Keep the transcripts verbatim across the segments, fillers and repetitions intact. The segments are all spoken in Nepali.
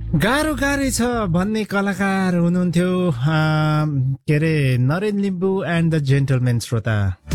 गाह्रो गाह्रै छ भन्ने कलाकार हुनुहुन्थ्यो के अरे Naren Limbu and the gentlemen श्रोता।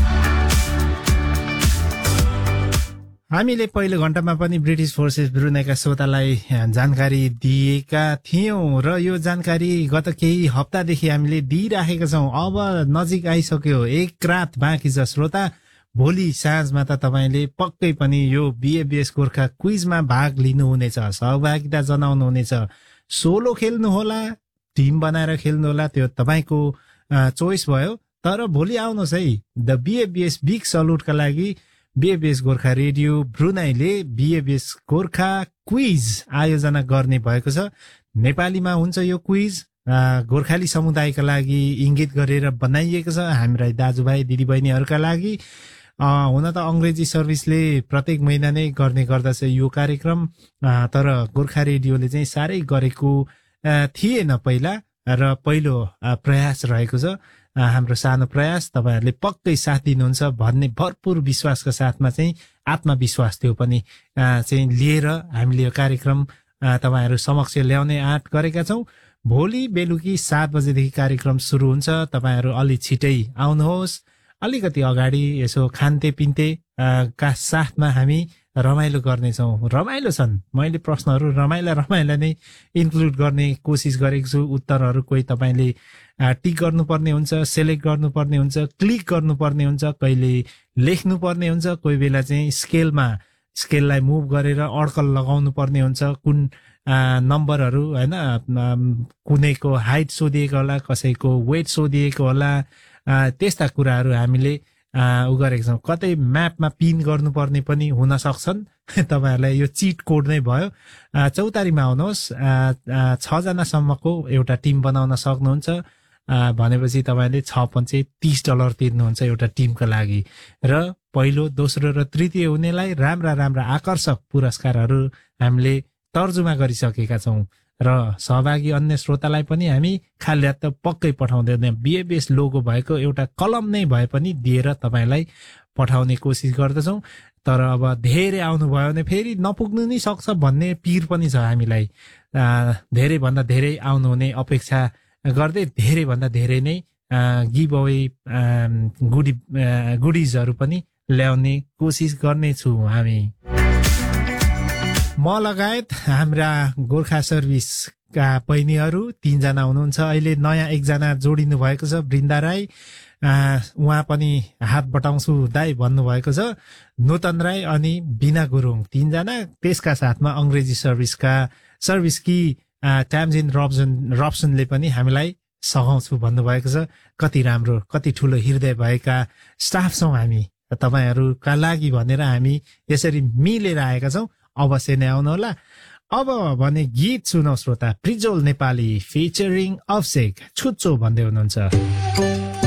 हामीले पहिलो घण्टामा पनि ब्रिटिस फोर्सेस ब्रुनाईका श्रोतालाई जानकारी दिएका थियौं र यो जानकारी गत केही हप्तादेखि हामीले दिइराखेका छौं। अब नजिक आइसक्यो, एक रात बाँकी छ श्रोता। भोलि साँझमा त तपाईले पक्कै पनि यो बीएबीएस गोर्खा क्विजमा भाग लिनुहुनेछ, सहभागिता जनाउनुहुनेछ। सोलो खेल्नुहोला, टिम बनाएर खेल्नुहोला, त्यो तपाईको चोइस भयो। तर भोलि आउनुहोस् है, द बीएबीएस बिग सल्युटका लागि बीएबीएस गोर्खा रेडियो ब्रुनाईले बीएबीएस गोर्खा क्विज आयोजना गर्ने भएको छ। नेपालीमा हुन्छ यो क्विज, गोर्खाली समुदायका लागि इंगित गरेर बनाइएको छ, हाम्रा दाजुभाइ दिदीबहिनीहरूका लागि। हुन त अंग्रेजी सर्भिसले प्रत्येक महिना नै गर्ने गर्दछ यो कार्यक्रम, तर गोर्खा रेडियोले चाहिँ साह्रै गरेको थिएन पहिला, र पहिलो प्रयास रहेको छ हाम्रो सानो प्रयास। तपाईहरुले पक्कै साथ दिनुहुन्छ भन्ने भरपूर विश्वासका साथमा चाहिँ आत्मविश्वास त्यो पनि चाहिँ लिएर हामीले यो कार्यक्रम तपाईहरु समक्ष ल्याउने आँट गरेका छौं। भोलि बेलुकी सात बजेदेखि कार्यक्रम सुरु हुन्छ। तपाईहरु अलि छिटै आउनुहोस्, अलिकति अगाडि यसो खान्ते पिन्ते का साथमा हामी रमाइलो गर्नेछौं। रमाइलो छन्, मैले प्रश्नहरू रमाइला रमाइला नै इन्क्लुड गर्ने कोसिस गरेको छु। उत्तरहरू कोही तपाईले टिक गर्नुपर्ने हुन्छ, सेलेक्ट गर्नुपर्ने हुन्छ, क्लिक गर्नुपर्ने हुन्छ, कहिले लेख्नुपर्ने हुन्छ, कोही बेला चाहिँ स्केलमा स्केललाई मुभ गरेर अड्कल लगाउनु पर्ने हुन्छ। कुन नम्बरहरू हैन, कुनैको हाइट सोधिएको होला, कसैको वेट सोधिएको होला, त्यस्ता कुराहरू हामीले उ गरेको छौं। कतै म्यापमा पिन गर्नुपर्ने पनि हुन सक्छन्। तपाईहरुलाई यो चिट कोड नै भयो। चौतारीमा आउनुहोस्, छ जना सम्मको एउटा टिम बनाउन सक्नुहुन्छ भनेपछि तपाईले छ पञ्चे तीस डलर तिर्नुहुन्छ एउटा टिमका लागि, र पहिलो दोस्रो र तृतीय हुनेलाई राम्रा राम्रा आकर्षक पुरस्कारहरू हामीले तर्जुमा गरिसकेका छौं। र सहभागी अन्य श्रोतालाई पनि हामी खाली हात त पक्कै पठाउँदैन, बीएबीएस लोगो भएको एउटा कलम नै भए पनि दिएर तपाईलाई पठाउने कोसिस गर्दछौं। तर अब धेरै आउनु भयो भने फेरि नपुग्नु नै सक्छ भन्ने पीर पनि छ हामीलाई। धेरै भन्दा धेरै आउनुहुने अपेक्षा गर्दै धेरै भन्दा धेरै नै गिभ अवे गुडी गुडिजहरू पनि ल्याउने कोसिस गर्नेछु हामी। म लगायत हाम्रा गोर्खा सर्भिसका बहिनीहरू तीनजना हुनुहुन्छ। अहिले नयाँ एकजना जोडिनु भएको छ, वृन्दा राई, उहाँ पनि हात बटाउँछु दाई भन्नुभएको छ। नूतन राई अनि बिना गुरुङ तीनजना, त्यसका साथमा अंग्रेजी सर्भिसका सर्भिस कि ट्याम्जिन रब्सन रब्सनले पनि हामीलाई सघाउँछु भन्नुभएको छ। कति राम्रो, कति ठुलो हृदय भएका स्टाफ छौं हामी तपाईहरुका लागि भनेर हामी यसरी मिलेर आएका छौं। अवश्य नै आउनुहोला। अब भने गीत सुनौ श्रोता, प्रिजोल नेपाली फिचरिङ अभिषेक छुच्चो भन्दै हुनुहुन्छ।